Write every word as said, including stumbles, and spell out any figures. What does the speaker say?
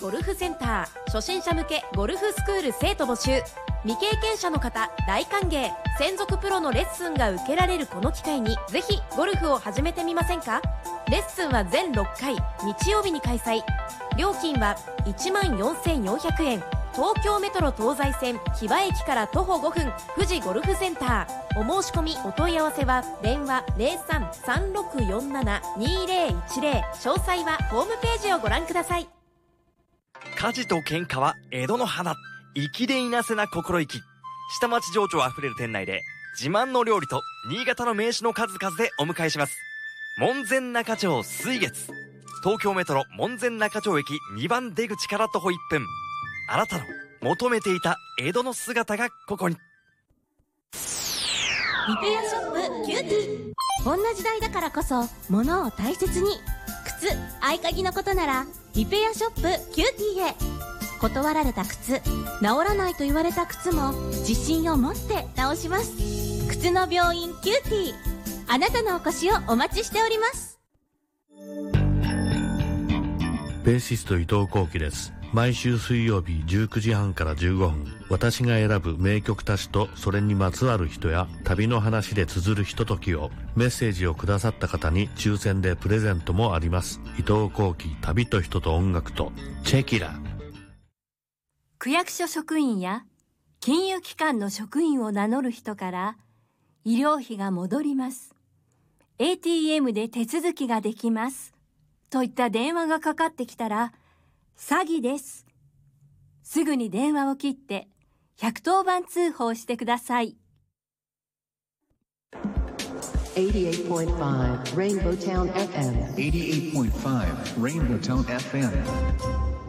ゴルフセンター、初心者向けゴルフスクール生徒募集。未経験者の方大歓迎。専属プロのレッスンが受けられるこの機会にぜひゴルフを始めてみませんか。レッスンは全ろっかい、日曜日に開催。料金はいちまんよんせんよんひゃくえん。東京メトロ東西線木場駅から徒歩ごふん、富士ゴルフセンター。お申し込みお問い合わせは電話 ゼロさん さんろくよんなな にゼロいちゼロ。 詳細はホームページをご覧ください。 火事と喧嘩は江戸の花。粋でいなせな心意気。下町情緒あふれる店内で自慢の料理と新潟の名酒の数々でお迎えします。門前仲町水月。東京メトロ門前仲町駅にばん出口から徒歩いっぷん。あなたの求めていた江戸の姿がここに。 リペアショップキューティー。こんな時代だからこそ物を大切に。靴、合鍵のことならリペアショップキューティーへ。断られた靴、治らないと言われた靴も自信を持って直します。靴の病院キューティー。あなたのお越しをお待ちしております。 ベーシスト伊藤幸喜です。毎週水曜日じゅうくじはんからじゅうごふん、私が選ぶ名曲たちとそれにまつわる人や旅の話で綴るひとときを、メッセージをくださった方に抽選でプレゼントもあります。伊藤幸喜、旅と人と音楽とチェキラ。 区役所職員や金融機関の職員を名乗る人から医療費が戻ります。エーティーエム で手続きができます。といった電話がかかってきたら詐欺です。すぐに電話を切ってひゃくとおばん通報してください。 エイティエイトポイントファイブ Rainbow Town エフエムエイティエイトポイントファイブ Rainbow Town エフエム